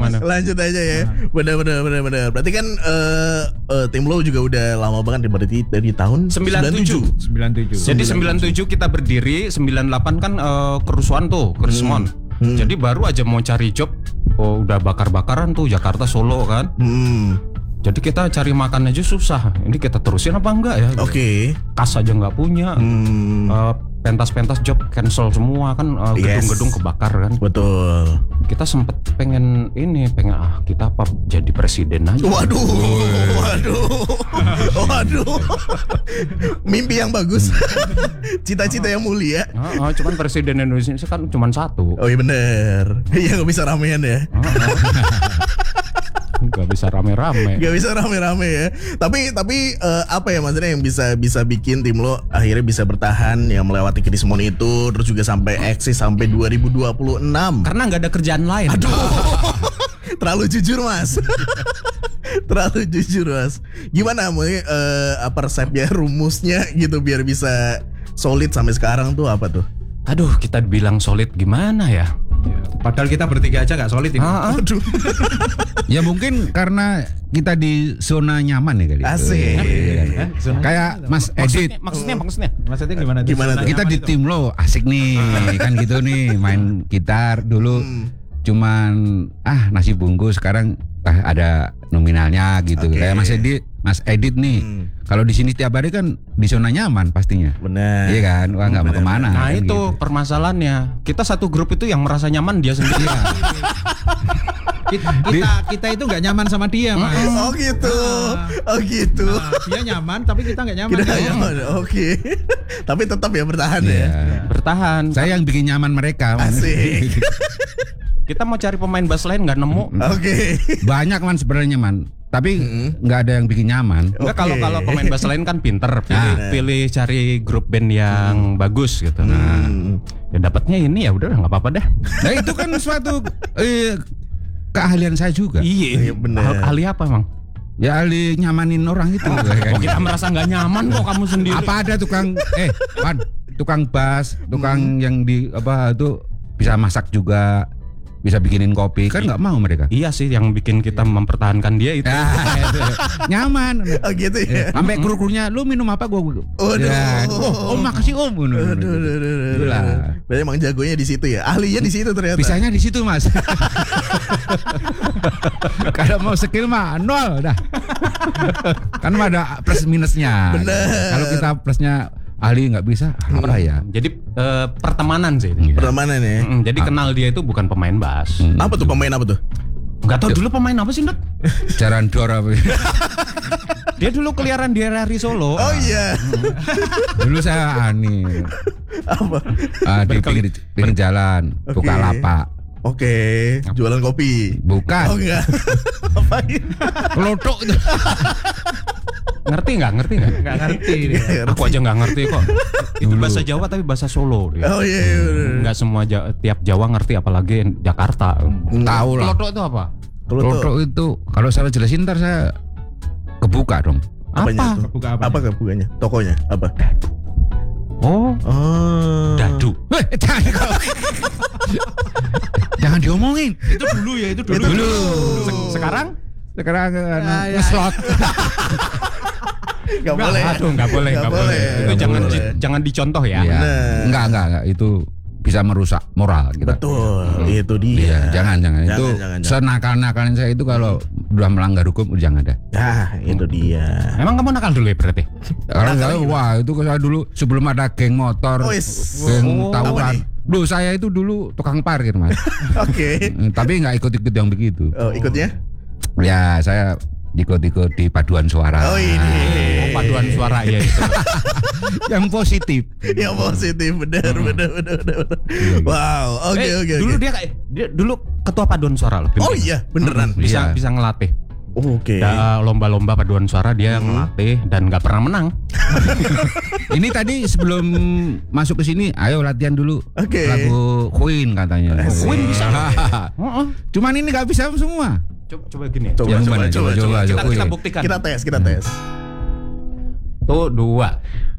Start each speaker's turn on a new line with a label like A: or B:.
A: gimana?
B: Lanjut aja ya. Bener. Berarti kan tim lo juga udah lama banget berarti dari tahun
A: 97. Jadi 97 kita berdiri, 98 kan kerusuhan tuh, kerusuhan. Jadi baru aja mau cari job, udah bakar-bakaran tuh Jakarta Solo kan. Jadi kita cari makan aja susah. Ini kita terusin apa enggak ya?
B: Oke.
A: Kas aja nggak punya. Pentas-pentas job cancel semua kan, gedung-gedung kebakar kan.
B: Betul.
A: Kita sempet pengen kita apa jadi presiden aja.
B: Waduh. Mimpi yang bagus. Cita-cita yang mulia.
A: Cuman presiden Indonesia kan cuma satu.
B: Oh iya bener. Iya nggak bisa ramean ya.
A: Gak bisa rame-rame
B: ya. Tapi apa ya maksudnya yang bisa bikin tim lo akhirnya bisa bertahan yang melewati krisis itu terus juga sampai eksis sampai 2026.
A: Karena nggak ada kerjaan lain.
B: Aduh. Terlalu jujur mas. Gimana apa resepnya, rumusnya gitu biar bisa solid sampai sekarang tuh apa tuh?
A: Aduh, kita bilang solid gimana ya?
C: Padahal kita bertiga aja gak solid ini.
B: Aduh.
D: Ya mungkin karena kita di zona nyaman ya kali.
B: Asik.
D: Kayak Mas Edit.
A: Maksudnya
C: gimana?
D: Kita di tim lo asik nih, kan gitu nih, main gitar dulu. Cuman nasi bungkus, sekarang ada nominalnya gitu. Kayak Mas Edit nih. Kalau di sini tiap hari kan di zona nyaman pastinya.
B: Benar.
D: Iya kan? Wah, enggak mau kemana.
A: Nah,
D: kan
A: itu
D: gitu.
A: Permasalahannya. Kita satu grup itu yang merasa nyaman dia sendiri.
C: kita itu nggak nyaman sama dia, Mas.
B: Oh gitu.
C: Dia nyaman tapi kita nggak nyaman.
B: Oke. Tapi tetap ya bertahan ya.
A: Bertahan.
D: Saya yang bikin nyaman mereka.
B: Asik.
A: Kita mau cari pemain bass lain nggak nemu.
B: Oke.
D: Banyak man sebenarnya man. Tapi nggak ada yang bikin nyaman.
A: Enggak, kalau pemain bass lain kan pinter, pilih cari grup band yang bagus gitu. Nah, ya dapatnya ini ya udah nggak apa-apa dah.
D: Nah itu kan suatu keahlian saya juga.
A: Iya benar. Ahli apa emang?
D: Ya ahli nyamanin orang itu.
A: Kok kita merasa nggak nyaman kok kamu sendiri?
D: Apa ada tukang bass, tukang yang di apa itu bisa masak juga. Bisa bikinin kopi kan nggak mau mereka.
A: Iya sih yang bikin kita mempertahankan dia itu.
D: Nyaman.
B: Oh gitu ya.
D: Sampai kru-krunya lu minum apa gua.
B: Aduh.
D: Makasih om.
B: Aduh. Berarti emang jagonya di situ ya. Ahlinya di situ ternyata.
D: Bisanya di situ mas. Kalau mau skill mah nol dah. Kan ada plus minusnya.
B: Bener.
D: Kalau kita plusnya ahli nggak bisa apa ya.
A: Jadi pertemanan sih.
B: Pertemanan ya.
A: Jadi kenal dia itu bukan pemain bass.
B: Apa tuh pemain apa tuh?
A: Gak tau dulu pemain apa sih Ndut?
D: Jaran dor apa?
A: Dia dulu keliaran di RRI Solo.
B: Oh iya.
D: Dulu saya
B: apa?
D: Di pinggir jalan, buka lapak.
B: Oke, jualan kopi.
D: Bukan.
B: Oh enggak. Apain?
D: Kelotok itu.
A: Ngerti nggak? Nggak ngerti. Aku aja nggak ngerti kok. Itu bahasa Jawa tapi bahasa Solo dia.
B: Oh iya.
A: Nggak semua tiap Jawa ngerti apalagi Jakarta.
D: Tahu lah.
A: Kelotok itu apa?
D: Kelotok itu kalau saya jelasin ntar saya kebuka dong.
B: Apanya
A: Apa?
B: Kebuka apa? Apa kebukanya? Tokonya apa?
A: Oh. Dadu.
D: Jangan diomongin.
C: Itu dulu ya, itu dulu.
A: Sekarang
D: ngeslot.
B: Gak boleh.
A: Aduh, nggak boleh. Itu jangan dicontoh ya.
D: Enggak. Itu bisa merusak moral kita.
B: Betul. Itu dia.
D: Jangan. Itu senakal-nakalin saya itu kalau udah melanggar hukum jangan ada.
B: Nah, itu dia.
A: Emang kamu nakal dulu ya berarti?
D: Kalau saya itu saya dulu sebelum ada geng motor, geng tawuran. Duh, saya itu dulu tukang parkir, Mas.
B: Oke.
D: Tapi nggak ikut-ikut yang begitu.
B: Oh, ikutnya?
D: Ya, saya ikut-ikut di paduan suara.
B: Oh ini.
A: Paduan suara ya itu.
D: Yang positif.
B: Yang positif, benar. Wow, oke.
A: Dulu dia dulu ketua paduan suara loh.
B: Oh iya, beneran.
A: Bisa ngelatih.
B: Oke.
A: Lomba-lomba paduan suara dia ngelatih dan nggak pernah menang.
D: Ini tadi sebelum masuk ke sini, ayo latihan dulu.
B: Oke.
D: Lagu Queen katanya.
A: Queen bisa.
D: Cuman ini nggak bisa semua.
A: Coba gini.
B: Coba.
A: Kita buktikan.
B: Kita tes.
A: Tuh 2.